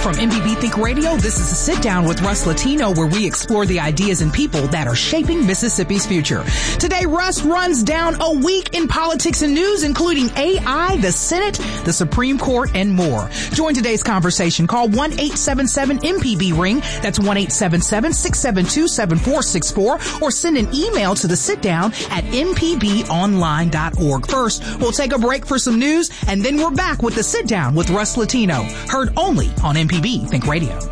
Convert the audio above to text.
From MPB Think Radio, this is a Sit Down with Russ Latino, where we explore the ideas and people that are shaping Mississippi's future. Today, Russ runs down a week in politics and news, including AI, the Senate, the Supreme Court, and more. Join today's conversation. Call 1-877-MPB-RING. That's 1-877-672-7464. Or send an email to the sit-down at mpbonline.org. First, we'll take a break for some news, and then we're back with the Sit Down with Russ Latino. Heard only on MPB Think Radio.